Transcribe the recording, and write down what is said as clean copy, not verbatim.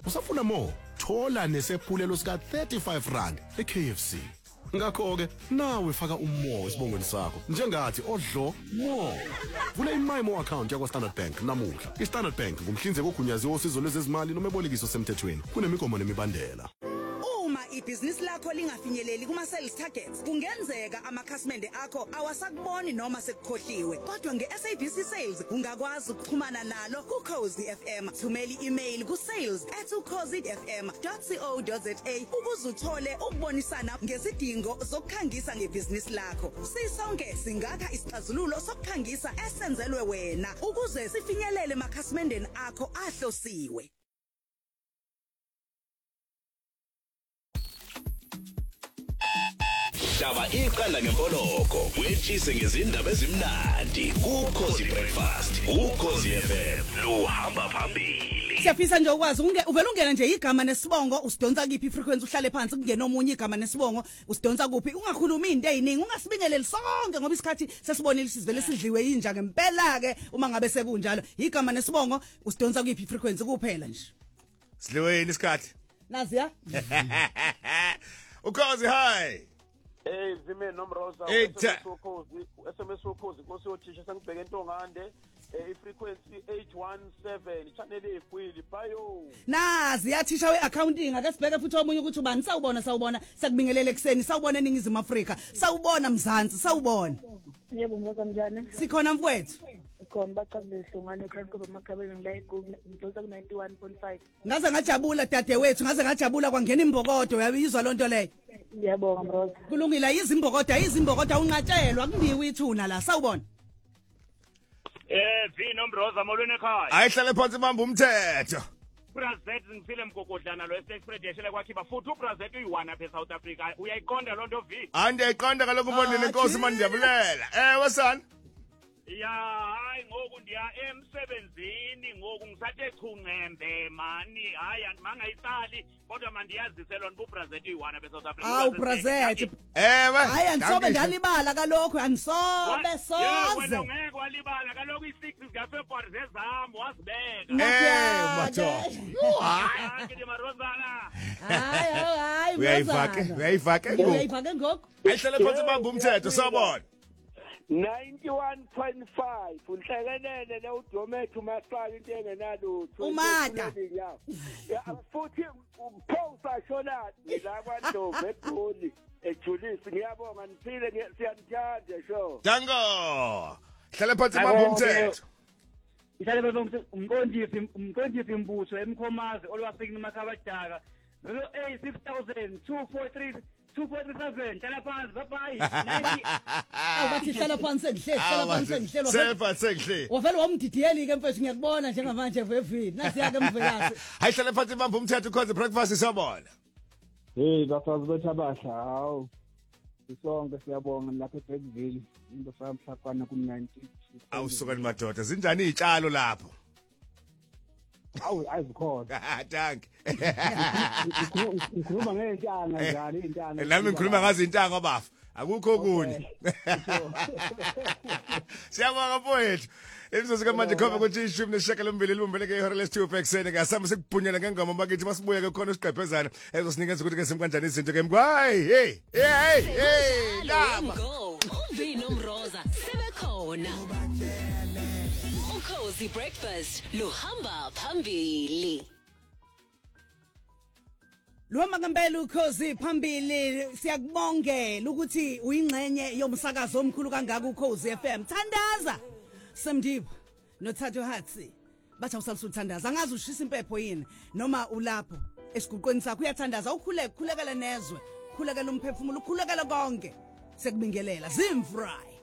Usafuna more? Thola nesephulelo sika 35 rand eKFC. Ngakho-ke nawe faka umoya esibongweni sakho njengathi odlo more. Vula iMyMo account yakwa-Standard Bank namuhla. iStandard Bank ngumhlinzeki ogunyaziwe wosizo lwezezimali nomebolekiso semthethweni. Kunemigomo nemibandela. Ibhizinisi lakho lingafinyeleli kuma-sales targets kungenzeka amakhasimende akho awasakuboni noma sekukhohliwe kodwa nge-SABC Sales ungakwazi ukuxhumana nalo kuKhozi FM. Thumela i-email kusales@ukhozifm.co.za ukuze uthole ukubonisana ngezidingo zokukhangisa ngebhizinisi lakho. Sisonke singakha isixazululo sokukhangisa esenzelwe wena ukuze sifinyelele emakhasimendeni akho ahlosiwe. Daba iqala ngempoloko wetshise ngezindaba ezimnandi kuKhozi Breakfast uKhozi FM luhamba phambili. Siyafisa nje ukwazi uvela ungena nje igama nesibongo usidonsa kiphi frequency uhlale phansi kungena omunye igama nesibongo usidonsa kuphi ungakhuluma izinto eziningi ungasibingeleli sonke ngoba isikhathi sesibonile sizivele sidliwe inja ngempela ke uma ngabe sekunjalo igama nesibongo usidonsa kiphi frequency kuphela nje sidliwe yini isikhathi naziya uKhozi hi Zime nomroza SMS ukhozi Nkosi yothisha sengibheke entongande frequency 817 channel eFwili bayo nazi yathisha weaccounting ake sibheke futhi omunye ukuthi ubani sawubona sakubingelele ekseni sawubona eningizimu Afrika sawubona Mzansi sawubona yebo mboza njani sikhona mfowethu khona baqhaze hlongane ekhaya emakhabeni ngila eGoogle ngidonsa ku 91.5 ngaze ngajabula dadewethu ngaze ngajabula kwangena imbokodo uyabizwa lonto leyo ngiyabonga mroza kulungile izimbokodo unqatshelwa kundiwe ithuna la sawubona Vino Mroza molweni ekhaya ayihlale phansi bamba umthetho Brazet ngifile mgogodlana lo extradition kwakhiba futhi uBrazet uyi1 apha eSouth Africa uyayiqonda lonto V andiyayiqonda kaloku umbonile inkosi manje ndiyabulela wesana ya hayi ngoku ndiya emsebenzini ngoku ngisathe chungcembe mani hayi mangayisali kodwa mandiyazise lona uBrazet uyi1 apha eSouth Africa awu Brazet hayi angisobe ndalibala kalokho angisobe soze wena ungeke walibala kalokho i6 zikaFebruary zezambo wazibeka mato hayi ke marozana hayi uyayifaka ngoku ayihlale phansi bamba umthetho sawubona 91.5 unhlekelele le uDomethu masifaka into engenalutho umata futhi uphosa shona la kwaNdlovu eGoli eJulisi ngiyabonga niphile siyanithanda sho dango hlale phansi bamba umthetho ihlale phansi umqondisi imbuso emkhomazi olwafika emakhabadaka lo A6000 243 247 hlala phansi bye awathi hlala phansi sengihle wavela wamdidiyeli ke mfethu ngiyakubona njengamanje vevini nasiya ke mvelasi ayihlale phansi bamba umthetho uKhozi Breakfast sawubona bafazi bethu abasha hawu isonke siyabonga lapha eBedville into samhlakwana ku19 awusukani madoda zinjani izitshalo lapho awu ayizikhona thank ngikhuluma ngezintanga njani intanga nami ngikhuluma ngazi intanga bafa akukho okunye siyabonga mfowethu imizuzu kamanje khona ukuthi ishumi nesishiyagalombili libumbeleke ihora lesi2 ekseni ngasamba sekubhunyela ngengoma bakithi masibuye ke khona usigqephezana ezosinikeza ukuthi ke simkanjani izinto ke mgwayi hey lama Vino Mroza sebekhona uKhozi Breakfast luhamba phambili Luhamba ngempela uKhozi phambili siyakubongela ukuthi uyingxenye yomsakazo omkhulu kangaka uKhozi FM thandaza Semdiba noThatho Hatsi bathi awusalisa uthandaza angazi ushisa impepho yini noma ulapho esiguqweni sakho uyathandaza ukhulekela nezwe khulekela umphefumulo khulekela konke sekubingelela Zimfry